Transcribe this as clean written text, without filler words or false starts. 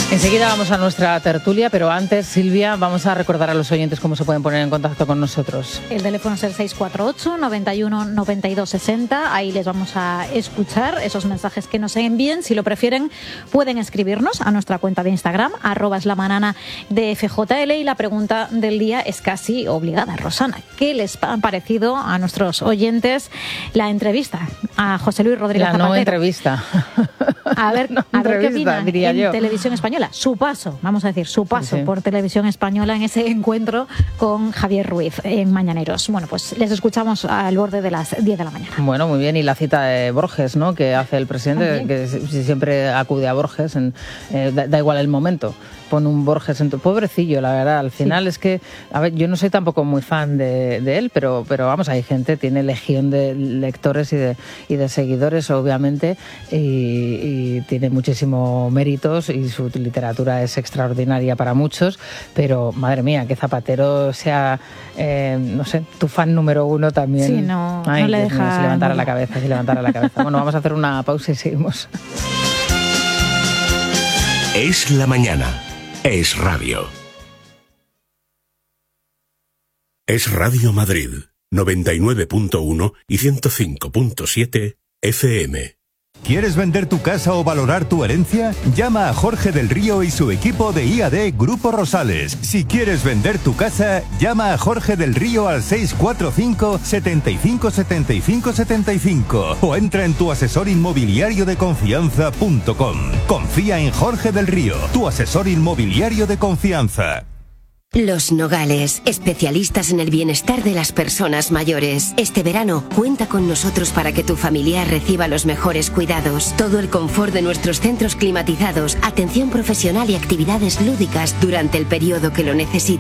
Enseguida vamos a nuestra tertulia, pero antes, Silvia, vamos a recordar a los oyentes cómo se pueden poner en contacto con nosotros. El teléfono es el 648 91 92 60. Ahí les vamos a escuchar esos mensajes que nos envíen. Si lo prefieren, pueden escribirnos a nuestra cuenta de Instagram, @slamanana de FJL. Y la pregunta del día es casi obligada. Rosana, ¿qué les ha parecido a nuestros oyentes la entrevista a José Luis Rodríguez Zapatero? No entrevista. A ver qué opina diría en yo. Televisión Española. Su paso Sí. por Televisión Española en ese encuentro con Javier Ruiz en Mañaneros. Bueno, pues les escuchamos al borde de las 10 de la mañana. Bueno, muy bien. Y la cita de Borges, ¿no?, que hace el presidente, que siempre acude a Borges, da igual el momento. Pone un Borges en tu... Pobrecillo, la verdad. Al final es que... A ver, yo no soy tampoco muy fan de él, pero vamos, hay gente, tiene legión de lectores y de seguidores, obviamente, y tiene muchísimos méritos y su literatura es extraordinaria para muchos, pero, madre mía, que Zapatero sea, no sé, tu fan número uno también. Sí, no le Dios deja... mío, se levantara la cabeza. Bueno, vamos a hacer una pausa y seguimos. Es la mañana. Es radio. Es Radio Madrid, 99.1 y 105.7 FM. ¿Quieres vender tu casa o valorar tu herencia? Llama a Jorge del Río y su equipo de IAD Grupo Rosales. Si quieres vender tu casa, llama a Jorge del Río al 645 75 75 75 o entra en tuasesorinmobiliariodeconfianza.com. Confía en Jorge del Río, tu asesor inmobiliario de confianza. Los Nogales, especialistas en el bienestar de las personas mayores. Este verano, cuenta con nosotros para que tu familiar reciba los mejores cuidados. Todo el confort de nuestros centros climatizados, atención profesional y actividades lúdicas durante el periodo que lo necesite.